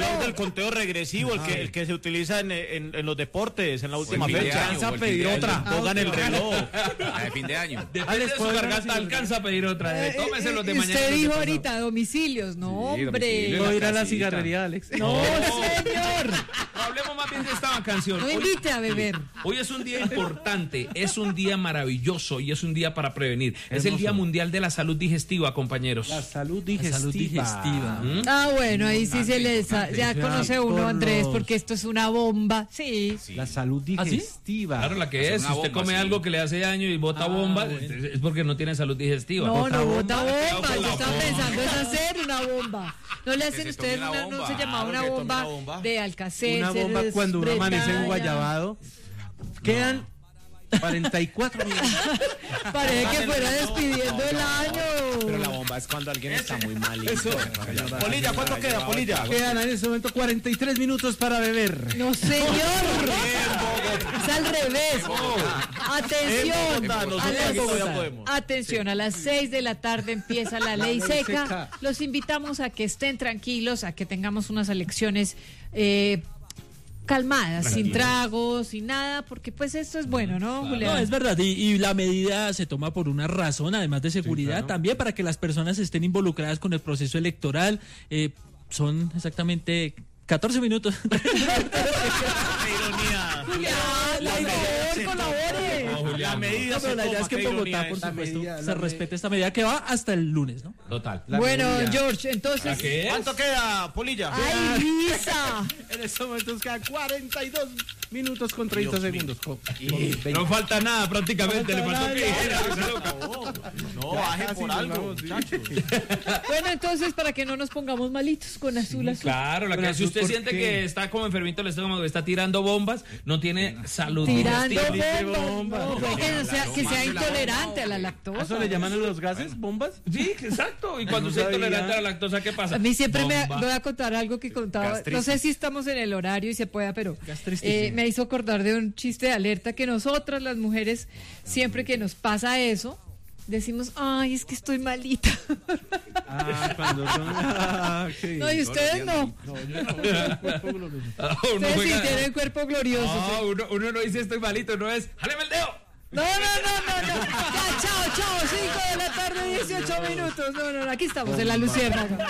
reloj del conteo regresivo, el que se utiliza en los deportes, en la última fecha. Alcanza a pedir otra. Pongan el reloj. De fin de año. Depende de su garganta, alcanza a pedir otra. Tómeselo de mañana. Usted dijo ahorita domicilios, no, hombre. No ir a la cigarrería, Alex. No, señor. Hablemos más bien de esta canción. No invite a beber. Hoy es un día importante, es un día maravilloso y es un día para prevenir. Es el Día Mundial de la Salud Digestiva, compañeros. La salud digestiva. Ah, bueno, ahí sí se les... Ya conoce uno, Andrés, porque esto es una bomba. Sí. La salud digestiva. Claro, la que es. Si usted come algo que le hace daño y bota bomba, es porque no tiene salud digestiva. No, no bota bomba. Yo estaba pensando en hacer una bomba. ¿No le hacen ustedes no se llamaba una bomba de Alcacer? Una bomba cuando uno amanece en Guayabado. Quedan 44 minutos. Parece que fuera despidiendo el año. Pero la bomba es cuando alguien está muy malito. Polilla, ¿cuánto queda, Polilla? Quedan en este momento 43 minutos para beber. No, señor. Es al revés. Atención, a las 6 de la tarde empieza la ley seca. Los invitamos a que estén tranquilos, a que tengamos unas elecciones calmadas, sin tragos, sin nada, porque pues esto es bueno, ¿no, Julián? No, es verdad, y la medida se toma por una razón, además de seguridad, sí, claro, también para que las personas estén involucradas con el proceso electoral. Son exactamente 14 minutos. Ironía. Colabore. La medida pero la idea es que en Bogotá, por supuesto, se respete esta medida que va hasta el lunes, ¿no? Total. Bueno, George, entonces... ¿Cuánto queda, Polilla? ¡Ay, Lisa! En estos momentos quedan 42 minutos con 30 segundos. No falta nada prácticamente, le faltó que dijera. No, baje por algo, muchachos. Bueno, entonces, para que no nos pongamos malitos con azul. Claro, si usted siente que está como enfermito el estómago, está tirando bombas, no tiene salud. Tirando bombas. No, que sea intolerante a la lactosa. ¿Eso le llaman a los gases? ¿Bombas? Sí, exacto. Y cuando usted es intolerante a la lactosa, ¿qué pasa? A mí siempre me voy a contar algo que contaba. Gastritis. No sé si estamos en el horario y se pueda, pero me hizo acordar de un chiste de alerta que nosotras las mujeres, siempre que nos pasa eso, decimos, ay, es que estoy malita. Cuando son... sí. No, y ustedes no. Ustedes sí tienen cuerpo glorioso. Uno no dice estoy malito, no es, ¡jáleme el dedo! No. Ya, chao. 5 de la tarde, 18 minutos. No, aquí estamos en la Luciérnaga.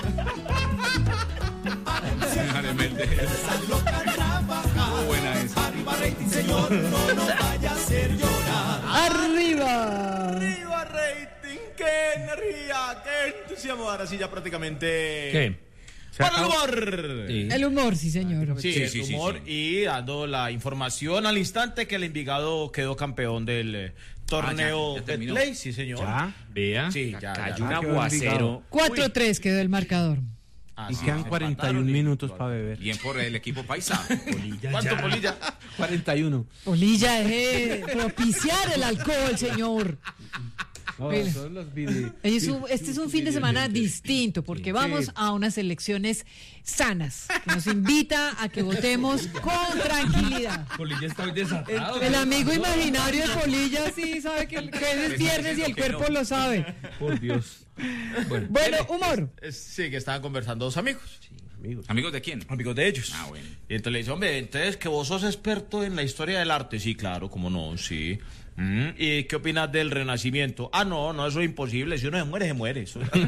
Buena esa. Arriba rating, señor, no nos vaya a hacer llorar. Arriba rating, qué energía, qué entusiasmo. Ahora sí ya prácticamente... ¿Qué? ¡Para el humor! Sí. El humor, sí, señor. Sí, el humor. Y dando la información al instante que el Envigado quedó campeón del torneo Betplay, sí, señor. ¿Ya? Vea. Sí, ya. Cayó un aguacero. 4-3 quedó el marcador. Y quedan 41 minutos para beber. Bien por el equipo paisa. ¿Cuánto, Polilla? 41. Polilla, deje propiciar el alcohol, señor. Este es un fin de semana distinto porque vamos a unas elecciones sanas que nos invita a que votemos con tranquilidad. Polilla está hoy desatado. El amigo imaginario de Polilla sí sabe que es viernes y el cuerpo lo sabe. Por Dios. Bueno, humor. Sí, que estaban conversando dos amigos. ¿Amigos de quién? Amigos de ellos. Ah, bueno. Y entonces le dice, hombre, entonces que vos sos experto en la historia del arte. Sí, claro, cómo no, sí. ¿Y qué opinas del Renacimiento? No, eso es imposible. Si uno se muere, se muere.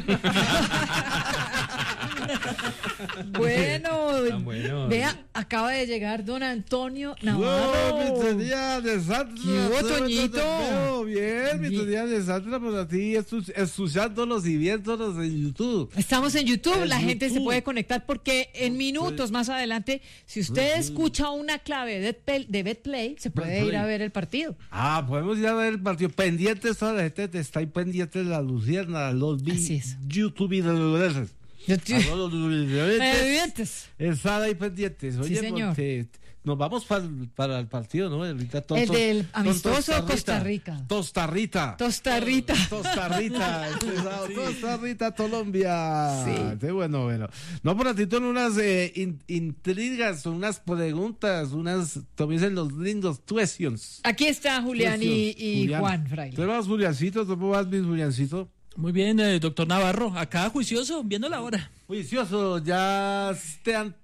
Bueno, vea, acaba de llegar don Antonio Navarro. De Santa. ¿Qué hubo, Toñito? Bien, de Santa, pues a ti escuchándolos y viéndolos en YouTube. Estamos en YouTube, la gente se puede conectar porque en minutos más adelante, si usted escucha una clave de Betplay, se puede ir a ver el partido. Podemos ir a ver el partido. Pendientes, toda la gente está ahí pendiente de la Lucierna, los YouTube y de los están ahí pendientes. Oye, sí, señor. Nos vamos para el partido, ¿no? El del amistoso Costa Rica. Costa Rica, Colombia. Sí, bueno. No, por ratito en unas intrigas, unas preguntas, dicen los lindos questions. Aquí está Julián y Juan Fraile. ¿Cómo vas, Juliancito? ¿Cómo vas, mi Juliancito? Muy bien, doctor Navarro, acá juicioso, viendo la hora. Juicioso, ya te han